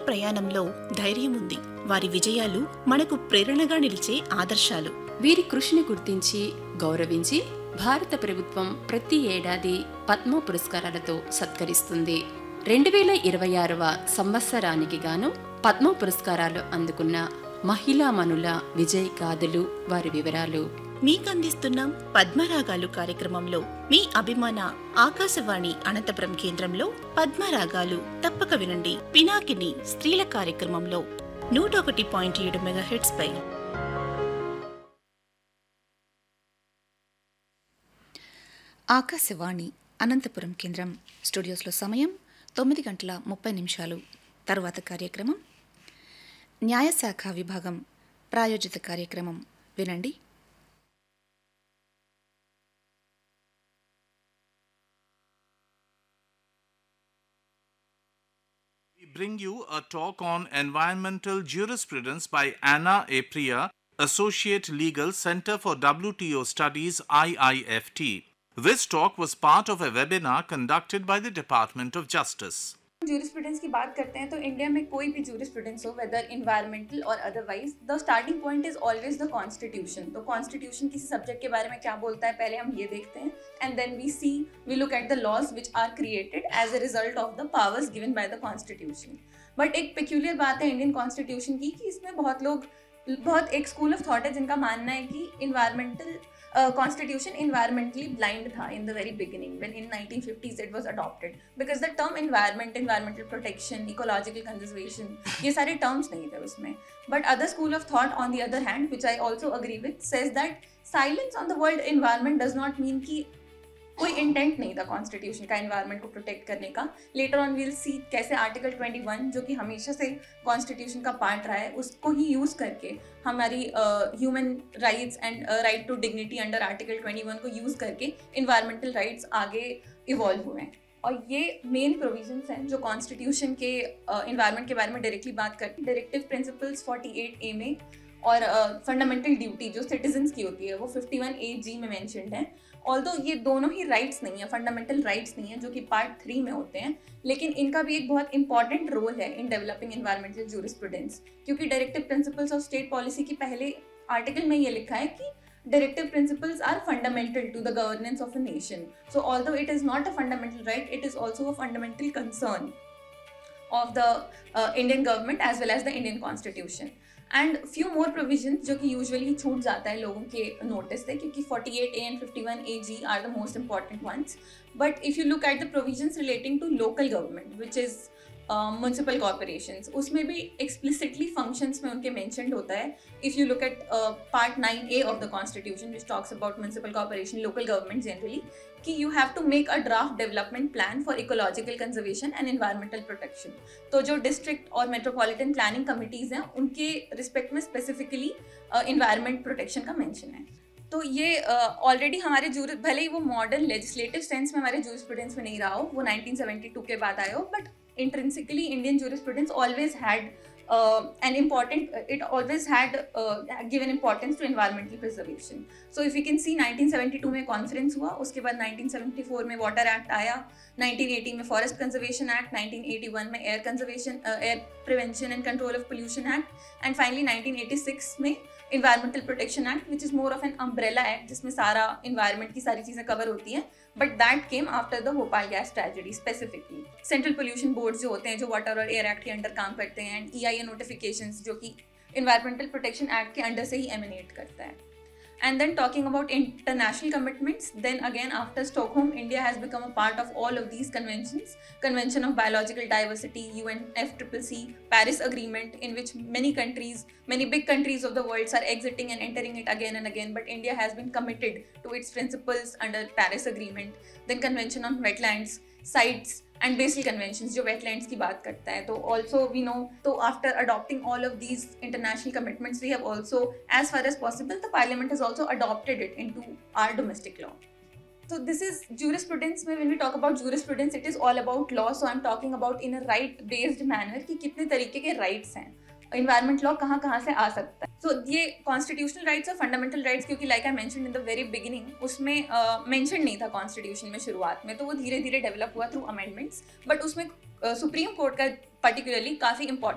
ప్రయాణంలో ధైర్యం ఉంది. వారి విజయాలు మనకు ప్రేరణగా నిలిచే ఆదర్శాలు. వీరి కృషిని గుర్తించి గౌరవించి భారత ప్రభుత్వం ప్రతి ఏడాది పద్మ పురస్కారాలతో సత్కరిస్తుంది. 2026వ సంవత్సరానికి గాను పద్మ పురస్కారాలు అందుకున్న మహిళామణుల విజయ్ గాథలు, వారి వివరాలు మీకందిస్తున్నాం పద్మరాగాలు కార్యక్రమంలో. మీ అభిమాన ఆకాశవాణి అనంతపురం కేంద్రంలో పద్మరాగాలు తప్పక వినండి. పినాకిని స్త్రీల కార్యక్రమంలో 101.7 మెగాహెర్ట్జ్ పై. ఆకాశవాణి అనంతపురం కేంద్రం స్టూడియోస్లో సమయం 9:30 తరువాత కార్యక్రమం న్యాయశాఖ విభాగం ప్రాయోజిత కార్యక్రమం వినండి. We bring you a talk on environmental jurisprudence by Anna A. Priya, Associate Legal Center for WTO Studies, IIFT. This talk was part of a webinar conducted by the Department of Justice. Jurisprudence की बात करते हैं तो India में कोई भी jurisprudence हो, weather environmental और otherwise, the starting point is always the constitution. तो कॉन्स्टिट्यूशन किसी सब्जेक्ट के बारे में क्या बोलता है पहले हम ये देखते हैं, and then we look at the laws which are created as a result of the powers given by the constitution. But एक पेक्यूलियर बात है इंडियन कॉन्स्टिट्यूशन की कि इसमें बहुत एक स्कूल ऑफ थॉट है जिनका मानना है कि इन्वायरमेंटल कॉन्स्टिट्यूशन इन्वायरमेंटली ब्लाइंड था in the very beginning when in 1950s it was adopted, because the term environmental protection, ecological conservation, ये सारे टर्म्स नहीं थे उसमें. But other school of thought on the other hand, which I also agree with, says that silence on the word environment does not mean कि कोई intent नहीं था constitution का एनवायरमेंट को प्रोटेक्ट करने का. लेटर ऑन वील सी कैसे article 21 जो कि हमेशा से कॉन्स्टिट्यूशन का पार्ट रहा है उसको ही यूज़ करके हमारी human rights and right to dignity under article 21 को यूज़ करके इन्वायरमेंटल राइट्स आगे इवॉल्व हुए हैं. और ये मेन प्रोविजंस हैं जो कॉन्स्टिट्यूशन के इन्वायरमेंट के बारे में डायरेक्टली बात करते हैं. डायरेक्टिव प्रिंसिपल्स 48A में और फंडामेंटल ड्यूटी जो सिटीजन्स की होती है वो 51AG में मेंशन्ड है. ऑल्दो ये दोनों ही राइट्स नहीं है, फंडामेंटल राइट्स नहीं है, जो कि पार्ट 3 में होते हैं, लेकिन इनका भी एक बहुत इंपॉर्टेंट रोल है इन डेवलपिंग एनवायरमेंटल जूरिस्प्रूडेंस. क्योंकि directive principles of state policy की पहले आर्टिकल में ये लिखा है कि directive principles are fundamental to the governance of a nation. So although it is not a fundamental right, it is also a fundamental concern of the Indian government as well as the Indian constitution. And few more provisions जो कि usually छूट जाता है लोगों के notice से, क्योंकि 48A and 51AG are the most important ones. But if you look at the provisions relating to local government, which is municipal corporations, उसमें भी एक्सप्लिसिटली फंक्शंस में उनके मेंशन्ड होता है. If you look at part 9A of the constitution which talks about municipal corporation, local government generally, कि you have to make a draft development plan for ecological conservation and environmental protection. तो जो district और metropolitan planning committees हैं उनके respect में specifically environment protection का mention है. तो ये ऑलरेडी हमारे भले ही वो मॉडर्न लेजिस्लेटिव सेंस में हमारे जूरिस्प्रूडेंस में नहीं रहा हो, वो 1972 के बाद आए हो, but intrinsically Indian jurisprudence always had given importance to environmental preservation. So if you can see 1972 में कॉन्फ्रेंस हुआ, उसके बाद 1974 में वाटर एक्ट आया, 1980 में फॉरेस्ट कंजर्वेशन एक्ट, 1981 में air prevention and control of pollution act, and finally 1986 में environmental protection act, which is more of an umbrella act जिसमें सारा इन्वायरमेंट की सारी चीज़ें कवर होती हैं. But that came after the Bhopal gas tragedy. Specifically central pollution board जो होते हैं जो वाटर और एयर एक्ट के अंडर काम करते हैं, एंड EIA नोटिफिकेशंस जो कि इन्वायरमेंटल प्रोटेक्शन एक्ट के अंडर से ही एमिनेट करता है. And then talking about international commitments, then again after Stockholm, India has become a part of all of these conventions. Convention of Biological Diversity, UNFCCC, Paris Agreement, in which many big countries of the world are exiting and entering it again and again, but India has been committed to its principles under Paris Agreement. Then Convention on Wetlands, Sites, and Basel Conventions जो wetlands की बात करता है. तो also we know, तो after adopting all of these international commitments, we have also, as far as possible, the Parliament has also adopted it into our domestic law. So this is jurisprudence में when we talk about jurisprudence, it is all about law. So I'm talking about in a right based manner कि कितने तरीके के rights हैं, environment law कहाँ कहाँ से आ सकता है. सो ये कॉन्स्टिट्यूशनल राइट्स और फंडामेंटल राइट्स, क्योंकि like I mentioned in the very beginning, उसमें मेंशन नहीं था कॉन्स्टिट्यूशन में शुरुआत में, तो वो धीरे धीरे डेवलप हुआ थ्रू अमेंडमेंट्स. बट उसमें सुप्रीम कोर्ट का पर्टिकुलरली काफ़ी इंपॉर्टेंट